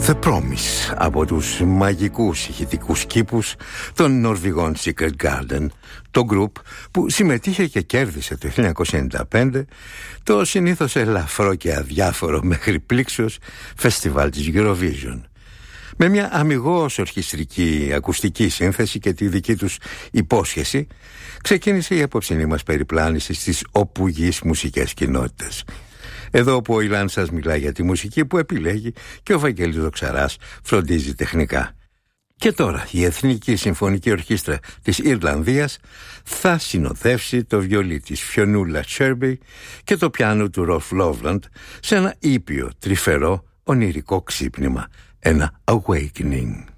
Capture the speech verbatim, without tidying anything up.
The Promise από τους μαγικούς ηχητικούς κήπους των Νορβηγών Secret Garden, το group που συμμετείχε και κέρδισε το χίλια εννιακόσια ενενήντα πέντε το συνήθως ελαφρό και αδιάφορο μέχρι πλήξος φεστιβάλ της Eurovision. Με μια αμιγώς ορχιστρική ακουστική σύνθεση και τη δική τους υπόσχεση, ξεκίνησε η απόψινή μας περιπλάνηση στις οπουδείς μουσικές κοινότητες. Εδώ που ο Ηλάν σας μιλάει για τη μουσική που επιλέγει και ο Βαγγέλης Δοξαράς φροντίζει τεχνικά. Και τώρα η Εθνική Συμφωνική Ορχήστρα της Ιρλανδίας θα συνοδεύσει το βιολί της Φιονούλα Τσέρμπι και το πιάνο του Ρολφ Λόβλαντ σε ένα ήπιο, τρυφερό, ονειρικό ξύπνημα, ένα awakening.